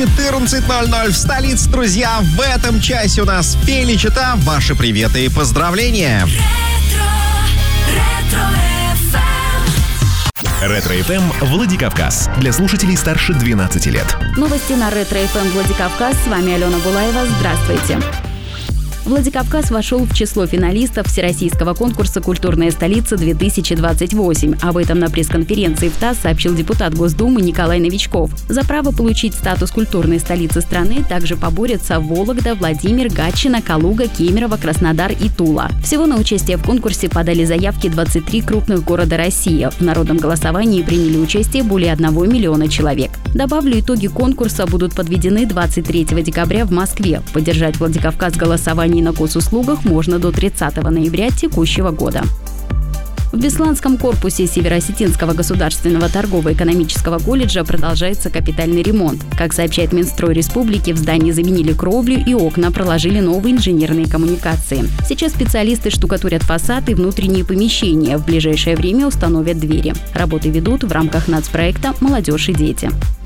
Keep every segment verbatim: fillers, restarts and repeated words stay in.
четырнадцать ноль ноль в столице, друзья. В этом часе у нас Фели Чита. Ваши приветы и поздравления. Ретро-эф эм Владикавказ. Для слушателей старше двенадцати лет. Новости на Ретро-эф эм Владикавказ. С вами Алена Булаева. Здравствуйте. Владикавказ вошел в число финалистов Всероссийского конкурса «Культурная столица-две тысячи двадцать восемь». Об этом на пресс-конференции в ТАСС сообщил депутат Госдумы Николай Новичков. За право получить статус культурной столицы страны также поборются Вологда, Владимир, Гатчина, Калуга, Кемерово, Краснодар и Тула. Всего на участие в конкурсе подали заявки двадцать три крупных города России. В народном голосовании приняли участие более одного миллиона человек. Добавлю, итоги конкурса будут подведены двадцать третьего декабря в Москве. Поддержать Владикавказ голосованием на госуслугах можно до тридцатого ноября текущего года. В Бесланском корпусе Северо-Осетинского государственного торгово-экономического колледжа продолжается капитальный ремонт. Как сообщает Минстрой Республики, в здании заменили кровлю и окна, проложили новые инженерные коммуникации. Сейчас специалисты штукатурят фасад и внутренние помещения. В ближайшее время установят двери. Работы ведут в рамках нацпроекта «Молодежь и дети».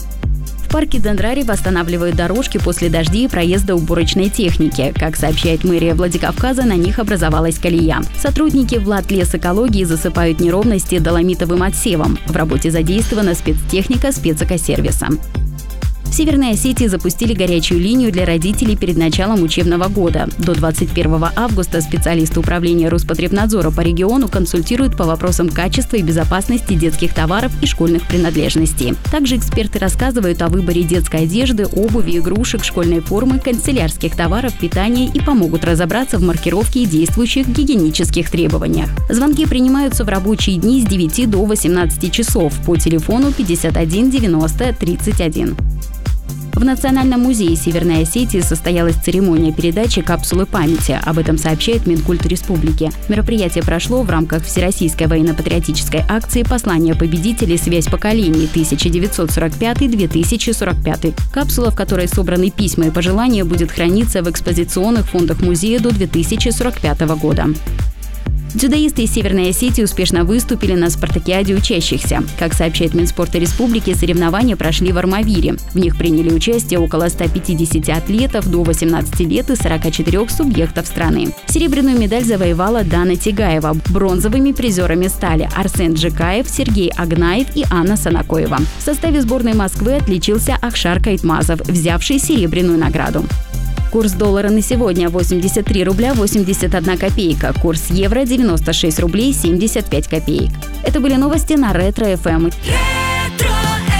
В парке Дендрарий восстанавливают дорожки после дождей и проезда уборочной техники. Как сообщает мэрия Владикавказа, на них образовалась колея. Сотрудники Владлесэкологии засыпают неровности доломитовым отсевом. В работе задействована спецтехника спецэкосервиса. В Северной Осетии запустили горячую линию для родителей перед началом учебного года. До двадцать первого августа специалисты управления Роспотребнадзора по региону консультируют по вопросам качества и безопасности детских товаров и школьных принадлежностей. Также эксперты рассказывают о выборе детской одежды, обуви, игрушек, школьной формы, канцелярских товаров, питания и помогут разобраться в маркировке и действующих гигиенических требованиях. Звонки принимаются в рабочие дни с девяти до восемнадцати часов по телефону пятьдесят один девяносто тридцать один. В Национальном музее Северной Осетии состоялась церемония передачи капсулы памяти. Об этом сообщает Минкульт Республики. Мероприятие прошло в рамках Всероссийской военно-патриотической акции «Послание победителей. Связь поколений тысяча девятьсот сорок пятый - две тысячи сорок пятый». Капсула, в которой собраны письма и пожелания, будет храниться в экспозиционных фондах музея до две тысячи сорок пятого года. Дзюдоисты из Северной Осетии успешно выступили на спартакиаде учащихся. Как сообщает Минспорта Республики, соревнования прошли в Армавире. В них приняли участие около ста пятидесяти атлетов до восемнадцати лет и сорока четырёх субъектов страны. Серебряную медаль завоевала Дана Тигаева. Бронзовыми призерами стали Арсен Джекаев, Сергей Агнаев и Анна Санакоева. В составе сборной Москвы отличился Ахшар Кайтмазов, взявший серебряную награду. Курс доллара на сегодня восемьдесят три рубля восемьдесят одна копейка. Курс евро девяносто шесть рублей семьдесят пять копеек. Это были новости на Ретро-эф эм.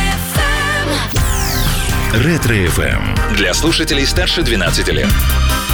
Ретро-эф эм. Для слушателей старше двенадцати лет.